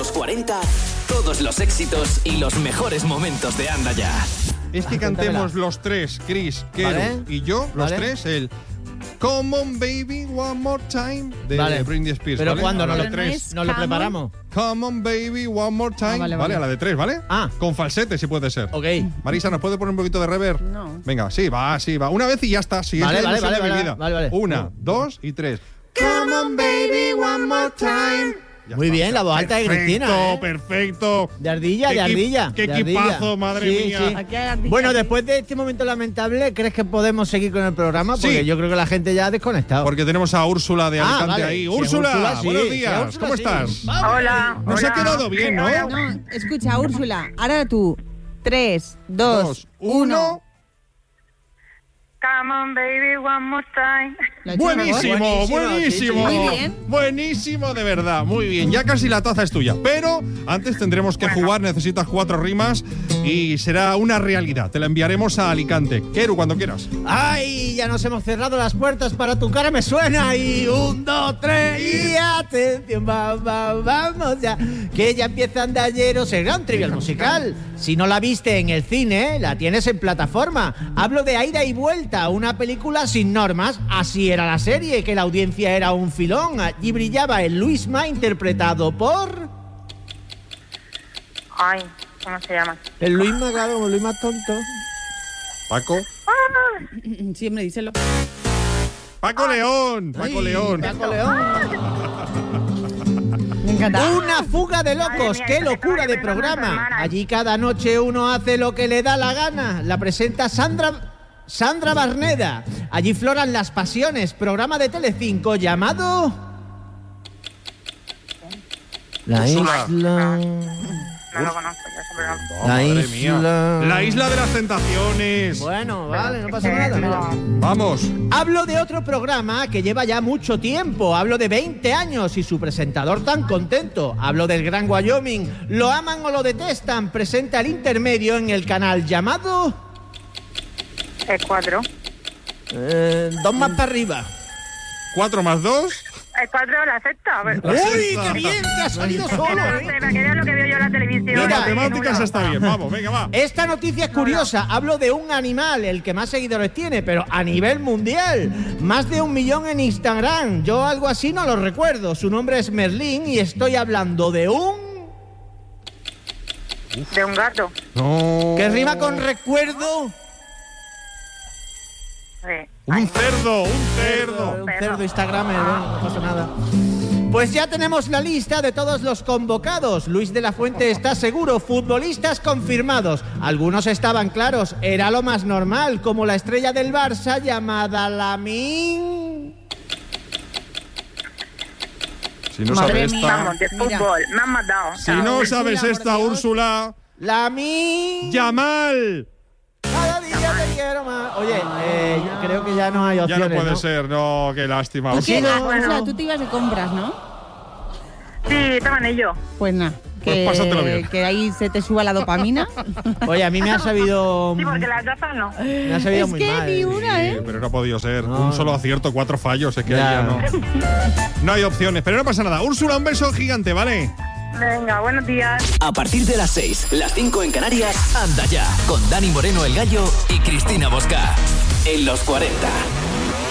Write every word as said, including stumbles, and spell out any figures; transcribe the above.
los cuarenta, todos los éxitos y los mejores momentos de Anda Ya. Es que cantemos los tres, Chris, Keru ¿Vale? y yo, los ¿Vale? tres, el Come on baby, one more time de Vale. Britney Spears. Pero ¿vale? ¿cuándo? A la ¿Nos de lo, tres. nos lo preparamos? Come on baby, one more time. Ah, vale, vale, vale. a la de tres, ¿vale? Ah. Con falsete, si puede ser. Ok. Marisa, ¿nos puede poner un poquito de reverb? No. Venga, sí, va, sí, va. Una vez y ya está. Sí, Vale, es la vale, ilusión vale, de mi vale, vida. vale, vale. Una, No. dos y tres. Come on baby, one more time. Ya Muy está. bien, la voz alta de Perfecto, Cristina, ¿eh? perfecto. De ardilla, Qué de equi- ardilla. qué de ardilla. equipazo, madre Sí, mía. sí. Aquí hay ardilla. Bueno, después de este momento lamentable, ¿crees que podemos seguir con el programa? Porque Sí. yo creo que la gente ya ha desconectado. Porque tenemos a Úrsula de Ah, Alicante vale. ahí. Si es Úrsula, Úrsula, sí. buenos Si es días. Úrsula, ¿Cómo sí. estás? Hola. Nos hola. ha quedado bien, ¿no? No, escucha, Úrsula, ahora tú. Tres, dos, Dos, uno. Come on, baby, one more time. ¿Lo ha hecho mejor? Buenísimo, Buenísimo, buenísimo. sí, sí. Muy bien. Buenísimo, de verdad. Muy bien. Ya casi la taza es tuya. Pero antes tendremos que jugar. Necesitas cuatro rimas y será una realidad. Te la enviaremos a Alicante. Keru, cuando quieras. ¡Ay! Ya nos hemos cerrado las puertas para tu cara me suena. Y un, dos, tres y atención, va, va, vamos ya. Que ya empieza Andalleros, el gran trivial musical. Si no la viste en el cine, la tienes en plataforma. Hablo de Ida y Vuelta, una película sin normas. Así era la serie, que la audiencia era un filón. Allí brillaba el Luisma, interpretado por... Ay, ¿cómo se llama? El Luisma, claro, como el Luisma tonto. Paco. Sí, hombre, díselo. Paco León. Paco Ay, León. Paco León. Me encanta. Una fuga de locos, Madre mía, qué esto que locura estaba de viendo programa. unas hermanas. Allí cada noche uno hace lo que le da la gana. La presenta Sandra Sandra Barneda. Allí floran las pasiones, programa de Telecinco llamado La Úrsula. Isla. No lo conozco, yo ese programa. Oh, La madre isla. mía. La isla de las tentaciones. Bueno, vale, no pasa Eh, nada. mira. no. Vamos. Hablo de otro programa que lleva ya mucho tiempo. Hablo de veinte años y su presentador tan contento. Hablo del Gran Wyoming. Lo aman o lo detestan. Presenta el intermedio en el canal llamado... El cuatro. Eh, dos más para arriba. Cuatro más dos. El cuatro la sexta. A ver. ¡Uy, qué bien! ¡Te ha salido Que solo! no lo sé, para que veas lo que veo yo en la televisión. De Mira, matemáticas está bien. Vamos, venga, va. Esta noticia es curiosa. Hablo de un animal, el que más seguidores tiene, pero a nivel mundial. Más de un millón en Instagram. Yo algo así no lo recuerdo. Su nombre es Merlín y estoy hablando de un... De un gato. No. que rima con recuerdo. Sí. Un cerdo, un cerdo. Un cerdo Instagramer, bueno, no pasa nada. Pues ya tenemos la lista de todos los convocados. Luis de la Fuente está seguro, futbolistas confirmados. Algunos estaban claros, era lo más normal, como la estrella del Barça llamada Lamine. Si no Madre sabes mía. esta. Vamos, de Mira. fútbol. Me han matado. Si no Úrsula, sabes por esta, Dios. Úrsula. Lamine. Yamal. Cada día te quiero más. Oye, eh, yo creo que ya no hay Ya opciones, no puede ¿no? ser, no, qué lástima. ¿Tú qué? Úrsula. Ah, bueno. Úrsula, tú te ibas de compras, ¿no? Sí, estaban ellos. Pues nada. Pues Que, pásatelo bien. que ahí se te suba la dopamina. Oye, a mí me ha sabido... Sí, porque las gafas no. Me ha sabido Es muy que mal. ni una, Sí, ¿eh? pero no ha podido ser. No. Un solo acierto, cuatro fallos. Es que Ya. ahí ya no. No hay opciones. Pero no pasa nada. Úrsula, un beso gigante, ¿vale? Venga, buenos días. A partir de las seis, las cinco en Canarias, Anda Ya, con Dani Moreno el Gallo y Cristina Bosca. En los cuarenta.